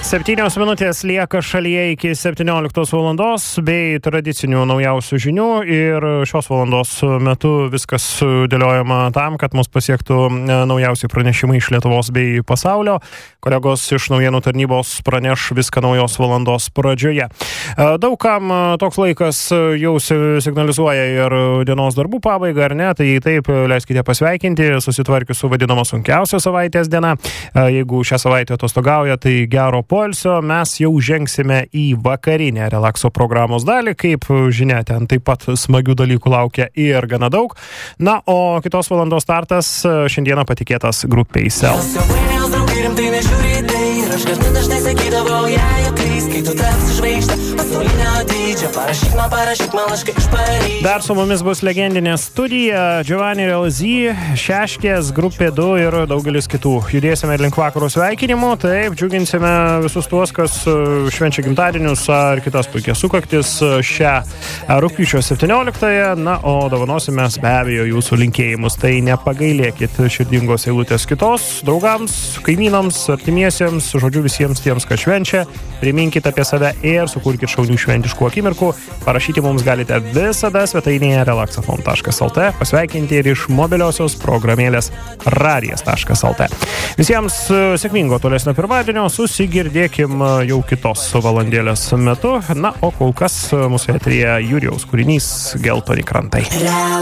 7 minutės lieka šalyje iki 17 valandos bei tradicinių naujausių žinių ir šios valandos metu viskas dėliojama tam, kad mus pasiektų naujausi pranešimai iš Lietuvos bei pasaulio. Kolegos iš naujienų tarnybos praneš viską naujos valandos pradžioje. Daugam toks laikas jau signalizuoja ir dienos darbų pabaigą, ar ne? Tai taip, leiskite pasveikinti, susitvarkius su vadinama sunkiausia savaitės diena. Jeigu šią savaitę atostogauja, tai gero poilsio, mes jau žengsime į vakarinę relakso programos dalį, kaip žinia, ten taip pat smagių dalykų laukia ir gana daug. Na, o kitos valandos startas šiandieną patikėtas grupiai Sel. Dar su mumis bus legendinė studija, Giovanni Relzy, Šeškės, grupė 2 ir daugelis kitų. Judėsime link vakaro sveikinimų, taip, džiuginsime visus tuos, kas švenčia gimtadienius ar kitas puikias sukaktis šią rugpjūčio 17-ąją, na, o dovanosime be abejo jūsų linkėjimus. Tai nepagailėkit širdingos eilutės kitos, draugams, kaimynams, artimiesiems, žodžiu visiems tiems, kas švenčia. Priminkite apie save ir sukurkite šaunių šventiškų akimirkų. Parašyti mums galite visada svetainėje relaxafon.lt, pasveikinti ir iš mobiliosios programėlės radijas.lt. Visiems sėkmingo tolesnio pirmadienio, susigirdėkim jau kitos valandėlės metu. Na, o kol kas mūsų eteryje Jurijaus kūrinys Geltoni krantai.